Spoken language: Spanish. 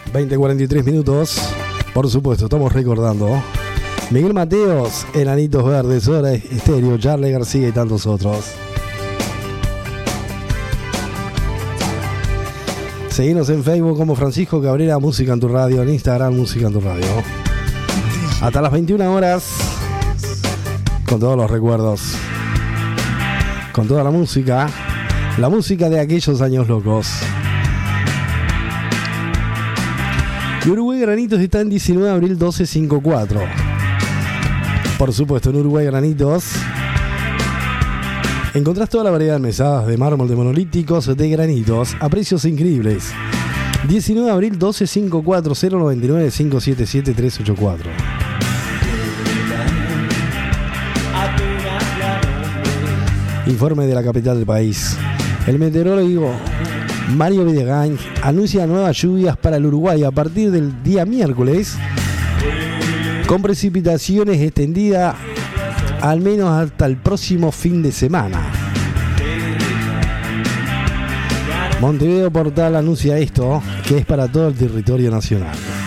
20:43 minutos. Por supuesto, estamos recordando Miguel Mateos, Enanitos Verdes, Soda Stereo, Charly García y tantos otros. Seguinos en Facebook como Francisco Cabrera, Música en tu Radio, en Instagram, Música en tu Radio. Hasta las 21 horas, con todos los recuerdos, con toda la música de aquellos años locos. Y Uruguay Granitos está en 19 de abril 1254. Por supuesto, en Uruguay Granitos encontrás toda la variedad de mesadas de mármol, de monolíticos, de granitos a precios increíbles. 19 de abril 1254 099 577 384. Informe de la capital del país. El meteorólogo Mario Videgain anuncia nuevas lluvias para el Uruguay a partir del día miércoles, con precipitaciones extendidas al menos hasta el próximo fin de semana. Montevideo Portal anuncia esto, que es para todo el territorio nacional.